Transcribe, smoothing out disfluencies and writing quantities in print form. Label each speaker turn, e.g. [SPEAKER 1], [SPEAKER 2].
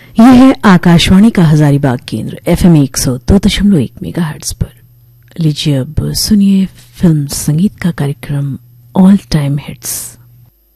[SPEAKER 1] यह है आकाशवाणी का हजारीबाग केंद्र FM 102.1 मेगाहर्ट्ज पर। लीजिए अब सुनिए फिल्म संगीत का कार्यक्रम ऑल टाइम हिट्स।